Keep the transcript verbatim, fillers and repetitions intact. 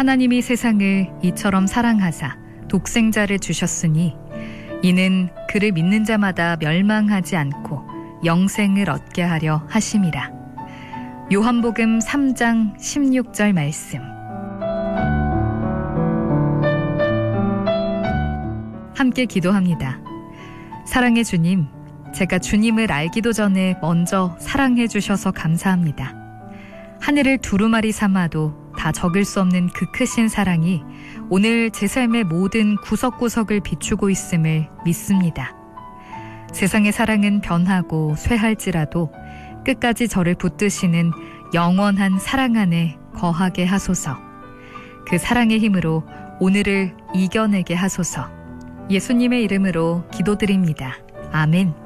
하나님이 세상을 이처럼 사랑하사 독생자를 주셨으니 이는 그를 믿는 자마다 멸망하지 않고 영생을 얻게 하려 하심이라. 요한복음 삼 장 십육 절 말씀. 함께 기도합니다. 사랑의 주님, 제가 주님을 알기도 전에 먼저 사랑해 주셔서 감사합니다. 하늘을 두루마리 삼아도 다 적을 수 없는 그 크신 사랑이 오늘 제 삶의 모든 구석구석을 비추고 있음을 믿습니다. 세상의 사랑은 변하고 쇠할지라도 끝까지 저를 붙드시는 영원한 사랑 안에 거하게 하소서. 그 사랑의 힘으로 오늘을 이겨내게 하소서. 예수님의 이름으로 기도드립니다. 아멘.